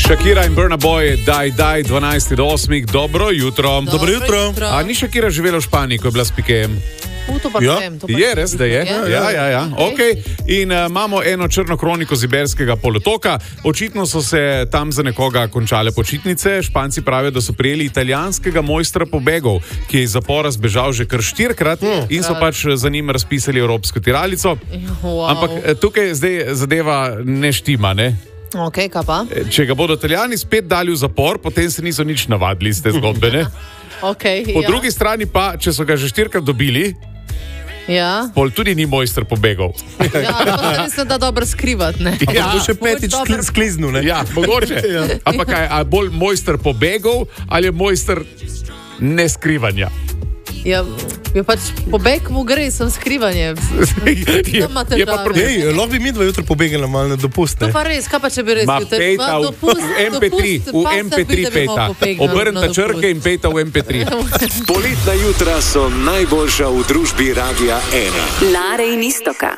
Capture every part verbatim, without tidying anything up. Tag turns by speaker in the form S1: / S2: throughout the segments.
S1: Shakira in Burna Boy, daj, daj, dvanajst do osmih, dobro jutro.
S2: Dobro, dobro jutro. jutro.
S1: A ni Shakira živela v Španiji, ko je bila s Pikejem?
S3: U, to pa
S2: ja.
S3: vem, to pa
S1: Je res, da je?
S3: Ja,
S1: Ja, ja, ja. Okay. In uh, imamo eno črno kroniko z Iberskega polotoka. Očitno so se tam za nekoga končale počitnice. Španci pravijo, da so prijeli italijanskega mojstra pobegov, ki je iz zapora zbežal že kar štirikrat mm. in so pač za njim razpisali evropsko tiralico.
S3: Wow.
S1: Ampak tukaj zdaj zadeva ne štima, ne?
S3: Ok, kaj pa?
S1: Če ga bodo Italijani spet dali v zapor, potem se niso nič navadili iz te zgodbe, ne?
S3: Okay,
S1: Po
S3: ja.
S1: drugi strani pa, če so ga že štirikrat dobili,
S3: Ja.
S1: pol tudi ni mojster pobegov.
S3: Ja, to se mislim, da dobro skrivati, ne?
S1: Ja,
S2: To še petič
S3: dobro.
S2: skliznu, ne?
S1: Ja, mogoče.
S2: Ja.
S1: Ampak kaj, a bolj mojster pobegov ali je mojster neskrivanja?
S3: Ja, je pač pobeg mu gre, sem skrivanje.
S1: je,
S3: Tam ima
S1: je pa
S3: težave.
S1: problem.
S2: Ej, lahko bi mi dva jutro pobegla malo na dopust,
S3: To
S2: ne?
S3: pa res, kaj pa če bi res
S1: Ma
S3: jutri-
S1: pejta
S3: Ma,
S1: v,
S3: dopust-
S1: v em pe tri,
S3: dopust,
S1: v
S3: pa
S1: em pe tri
S3: da bi
S1: pejta.
S3: mogel pobegniti
S1: Obrnite
S3: na
S1: črke in pejta v em pe tri.
S4: Poletna jutra so najboljša v družbi Radia ena.
S5: Lare in Istoka.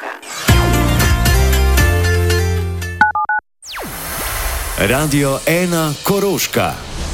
S4: Radio ena Koroška.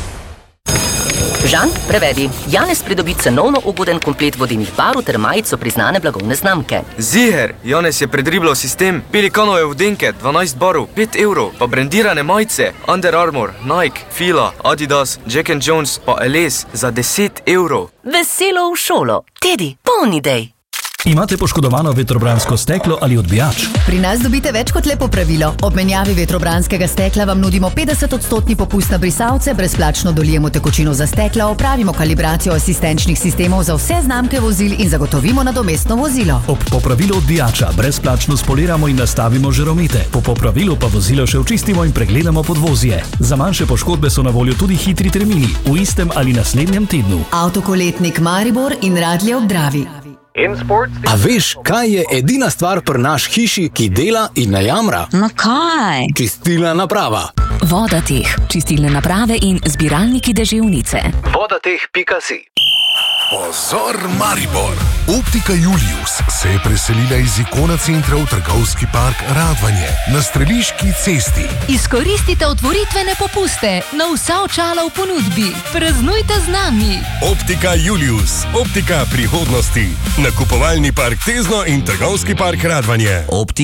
S6: Žan, prevedi. Janez pridobi cenovno ugoden komplet vodilnih barv ter majico priznane blagovne znamke.
S7: Ziher, Janez je predribljal sistem, pelikanove vodenke, dvanajst barv, pet evrov, pa brendirane majice, Under Armour, Nike, Fila, Adidas, Jack and Jones, pa Eles za deset evrov.
S6: Veselo v šolo. Tedi, polni dej.
S8: Imate poškodovano vetrobransko steklo ali odbijač?
S9: Pri nas dobite več kot lepo pravilo. Ob menjavi vetrobranskega stekla vam nudimo petdeset odstotni popust na brisalce, brezplačno dolijemo tekočino za stekla, opravimo kalibracijo asistenčnih sistemov za vse znamke vozil in zagotovimo nadomestno vozilo.
S8: Ob popravilu odbijača brezplačno spoliramo in nastavimo žaromete. Po popravilu pa vozilo še očistimo in pregledamo podvozje. Za manjše poškodbe so na voljo tudi hitri termini v istem ali naslednjem tednu.
S9: Avtokoletnik Maribor in Radlje ob Dravi.
S10: A veš, kaj je edina stvar pri naš hiši, ki dela in ne jamra?
S11: No kaj?
S10: Čistilna naprava.
S11: Vodateh, čistilne naprave in zbiralniki deževnice.
S10: vodateh pika si.
S12: Pozor, Maribor! Optika Julius se je preselila iz Ikona centra v trgovski park Radvanje na Streliški cesti.
S13: Izkoristite otvoritvene popuste na vsa očala v ponudbi. Praznujte z nami.
S12: Optika Julius, optika prihodnosti. Nakupovalni park Tezno in trgovski park Radvanje.
S10: Optika